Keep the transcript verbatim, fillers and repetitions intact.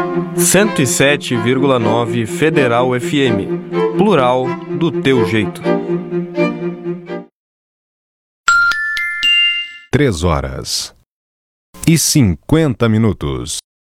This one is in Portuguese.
cento e sete vírgula nove Federal F M. Plural do teu jeito. Três horas e cinquenta minutos.